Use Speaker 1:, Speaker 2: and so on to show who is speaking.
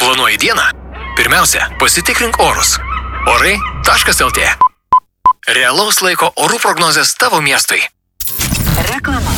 Speaker 1: Planuoji dieną? Pirmiausia, pasitikrink orus. Orai.lt. Realaus laiko orų prognozės tavo miestui.
Speaker 2: Reklama.